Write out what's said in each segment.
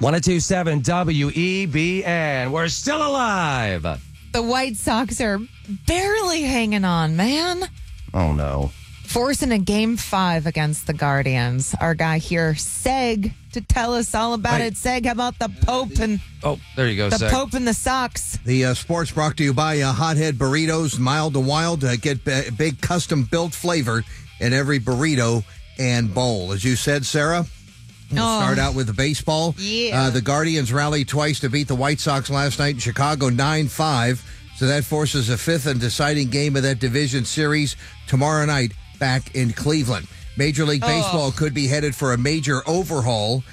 1027 WEBN. We're still alive. The White Sox are barely hanging on, man. Oh, no. Forcing a Game 5 against the Guardians. Our guy here, Seg, to tell us all about it. Seg, how about the Pope and there you go, the Seg. Pope and the Sox? The sports brought to you by Hothead Burritos, mild to wild. Get big custom-built flavor in every burrito and bowl. As you said, Sarah, we'll start out with the baseball. Yeah. The Guardians rallied twice to beat the White Sox last night in Chicago 9-5. So that forces a fifth and deciding game of that division series tomorrow night back in Cleveland. Major League Baseball could be headed for a major overhaul.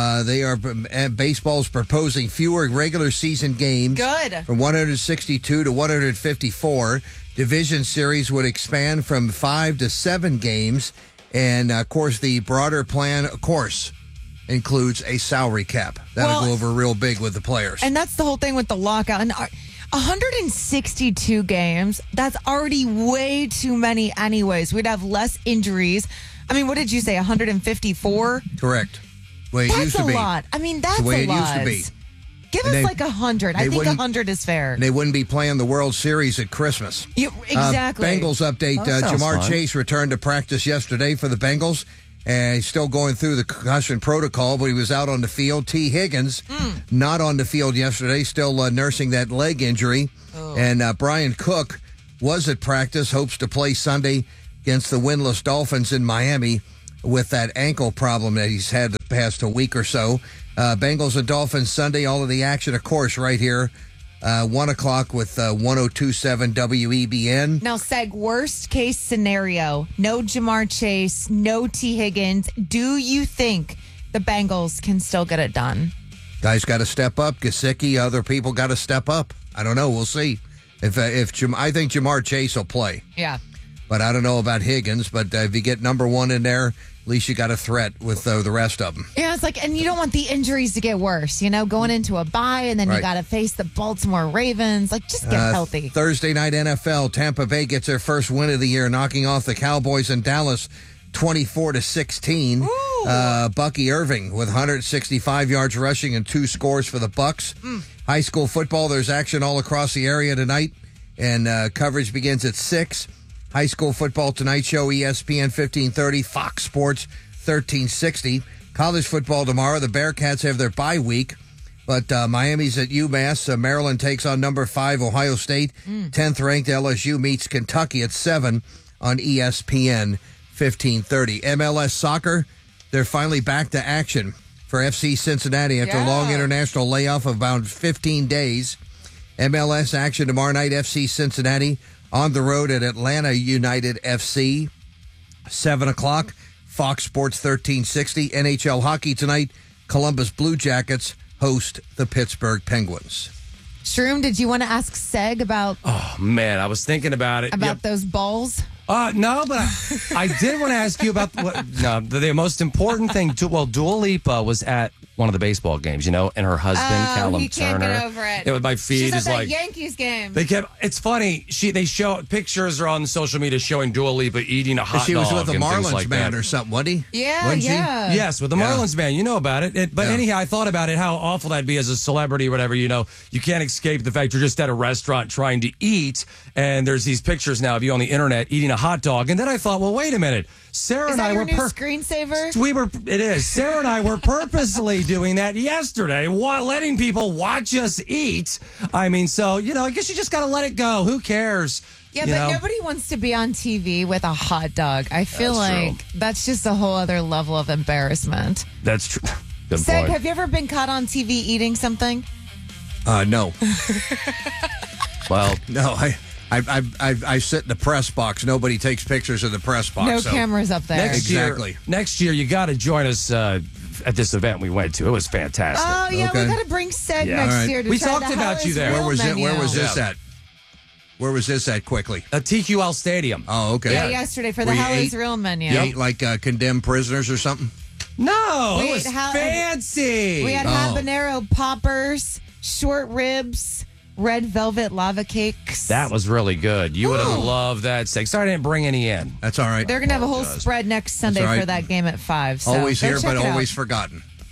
Baseball's proposing fewer regular season games. Good. From 162 to 154. Division series would expand from 5 to 7 games. And, of course, the broader plan, includes a salary cap. That'll go over real big with the players. And that's the whole thing with the lockout. And 162 games, that's already way too many anyways. We'd have less injuries. I mean, what did you say, 154? Correct. Way it That's used to a be. lot. I mean, that's the way a lot. it used to be. Give And us they- like 100. I they think wouldn't- 100 is fair. They wouldn't be playing the World Series at Christmas. Exactly. Bengals update. That sounds Jamar fun. Chase returned to practice yesterday for the Bengals. And he's still going through the concussion protocol, but he was out on the field. T. Higgins, not on the field yesterday, still nursing that leg injury. And Brian Cook was at practice, hopes to play Sunday against the winless Dolphins in Miami with that ankle problem that he's had the past week or so. Bengals and Dolphins Sunday, all of the action, of course, right here. 1 o'clock with 1027 WEBN. Now, Seg, worst case scenario, no Jamar Chase, no T. Higgins. Do you think the Bengals can still get it done? Guys got to step up. Gesicki, other people got to step up. I don't know. We'll see. I think Jamar Chase will play, Yeah. but I don't know about Higgins. But if you get number one in there, at least you got a threat with the rest of them. Yeah, it's like, and you don't want the injuries to get worse, going into a bye, and then you Right. got to face the Baltimore Ravens. Like, just get healthy. Thursday night NFL, Tampa Bay gets their first win of the year, knocking off the Cowboys in Dallas 24-16. Bucky Irving with 165 yards rushing and 2 scores for the Bucks. High school football, there's action all across the area tonight, and coverage begins at 6. High school football tonight show, ESPN 1530, Fox Sports 1360. College football tomorrow. The Bearcats have their bye week, but Miami's at UMass. Maryland takes on number 5 Ohio State. 10th ranked LSU meets Kentucky at 7 on ESPN 1530. MLS soccer, they're finally back to action for FC Cincinnati after a long international layoff of about 15 days. MLS action tomorrow night, FC Cincinnati on the road at Atlanta United FC, 7 o'clock, Fox Sports 1360. NHL hockey tonight, Columbus Blue Jackets host the Pittsburgh Penguins. Shroom, did you want to ask Seg about Oh, man, I was thinking about it. those balls? No, but I did want to ask you about the most important thing. Dua Lipa was at one of the baseball games, and her husband, Callum he can't Turner. get over it. My feed She's is at that like Yankees game. It's funny. They show pictures are on social media showing Dua Lipa eating a hot dog. She was with a and things Marlins like band that. or something, wasn't he? Yeah, Wasn't she? yeah. Yes, with the Marlins band. You know about it. But anyhow, I thought about it, how awful that'd be as a celebrity or whatever. You can't escape the fact you're just at a restaurant trying to eat, and there's these pictures now of you on the internet eating a hot dog. And then I thought, well, wait a minute. Sarah Is and that I your were new screensaver? It is. Sarah and I were purposely doing that yesterday, letting people watch us eat. I mean, so, I guess you just got to let it go. Who cares? Yeah, but nobody wants to be on TV with a hot dog. I feel That's like true. that's just a whole other level of embarrassment. That's true. Good Seg, point. have you ever been caught on TV eating something? No. Well, No, I sit in the press box. Nobody takes pictures of the press box. No so- cameras up there. Exactly. Next year, you got to join us at this event we went to. It was fantastic. Oh, yeah, Okay. we got to bring Seg Yeah. next All right. year to We try talked the about How you is there. Real Where was it? menu. Where was this Yeah. at? Where was this at quickly? At TQL Stadium. Oh, okay. Yeah, yesterday for the Where you How is ate? Real menu. You ate like condemned prisoners or something? No, We it was ate fancy. We had Oh. habanero poppers, short ribs, red velvet lava cakes. That was really good. You would have loved that steak. Sorry I didn't bring any in. That's all right. They're going to have a whole spread next Sunday all right. for that game at 5. So Always go here, check but it out. always forgotten.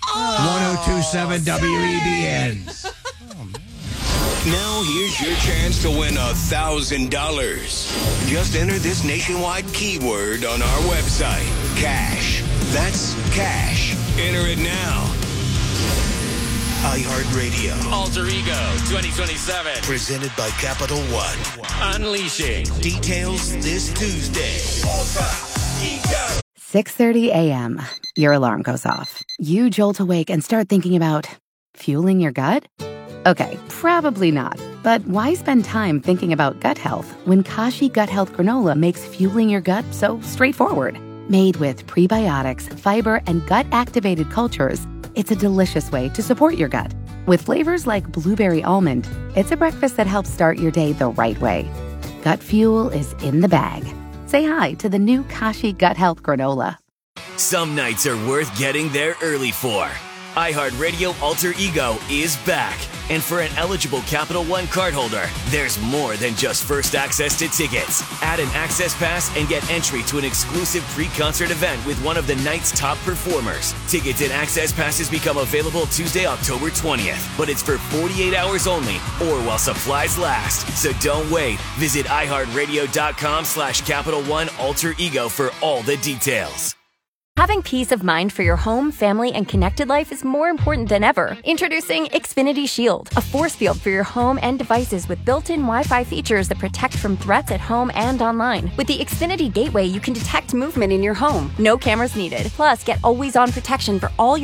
1027 WEBN. Now here's your chance to win $1,000. Just enter this nationwide keyword on our website. Cash. That's cash. Enter it now. iHeartRadio. Alter Ego 2027. Presented by Capital One. Unleashing. Details this Tuesday. Alter Ego. 6:30 a.m. Your alarm goes off. You jolt awake and start thinking about fueling your gut? Okay, probably not. But why spend time thinking about gut health when Kashi Gut Health Granola makes fueling your gut so straightforward? Made with prebiotics, fiber, and gut-activated cultures, it's a delicious way to support your gut. With flavors like blueberry almond, it's a breakfast that helps start your day the right way. Gut fuel is in the bag. Say hi to the new Kashi Gut Health Granola. Some nights are worth getting there early for. iHeartRadio Alter Ego is back. And for an eligible Capital One cardholder, there's more than just first access to tickets. Add an access pass and get entry to an exclusive pre-concert event with one of the night's top performers. Tickets and access passes become available Tuesday, October 20th. But it's for 48 hours only or while supplies last. So don't wait. Visit iHeartRadio.com/Capital One Alter Ego for all the details. Having peace of mind for your home, family, and connected life is more important than ever. Introducing Xfinity Shield, a force field for your home and devices with built-in Wi-Fi features that protect from threats at home and online. With the Xfinity Gateway, you can detect movement in your home. No cameras needed. Plus, get always-on protection for all your